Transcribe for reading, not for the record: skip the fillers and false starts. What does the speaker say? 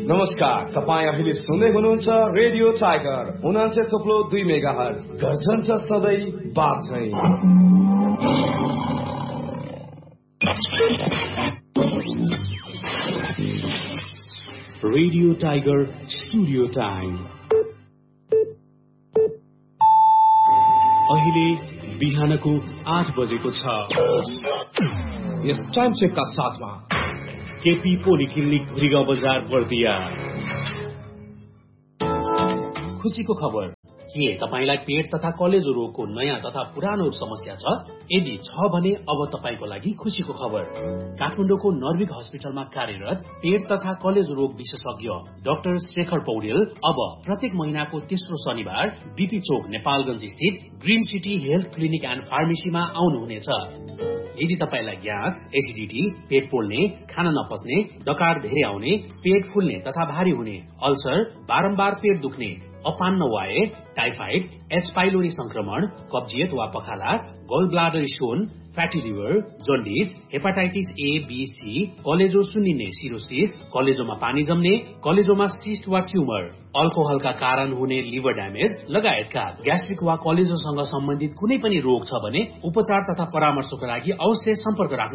नमस्कार, तपाईँ अहिले सुन्दै हुनुहुन्छ रेडियो टाइगर 89.2 मेगाहर्ज। गर्जन्छ सधैँ बाँझै। रेडियो टाइगर स्टुडियो टाइम अहिले बिहानको 8 बजेको छ। यस टाइम चेकका साथमा केपी पोलिक्लिनिक भृग बजार बर्दिया। खुशीको खबर के तपाईलाई पेट तथा कलेजो रोगको नयाँ तथा पुरानो समस्या छ? यदि छ भने अब तपाईको लागि खुशीको खबर। काठमाडौँको नर्विक हस्पिटलमा कार्यरत पेट तथा कलेजो रोग विशेषज्ञ डाक्टर शेखर पौडेल अब प्रत्येक महिनाको तेस्रो शनिबार बीपी चोक नेपालगञ्ज स्थित green city health clinic and फार्मेसीमा आउनुहुनेछ। यदि तपाईलाई ग्यास, एसिडिटी, पेट पोल्ने, खान नपच्ने, डकार धेरै आउने, पेट फुल्ने तथा भारी हुने, अल्सर, बारम्बार पेट दुख्ने, अपान नवाए, टाइफाइड, एच पाइलोरी संक्रमण, कब्जियत वा पखाला, gall bladder stone, fatty liver, jaundice, hepatitis A, be, C, कलेजो सुन्निने सिरोसिस, कलेजोमा पानी जम्ने, कलेजोमा सिस्ट वा ट्युमर, अल्कोहलका कारण हुने लिभर ड्यामेज लगायतका ग्यास्ट्रिक वा कलेजोसँग सम्बन्धित कुनै पनि रोग छ भने उपचार तथा परामर्शको लागि अवश्य सम्पर्क राख्नु।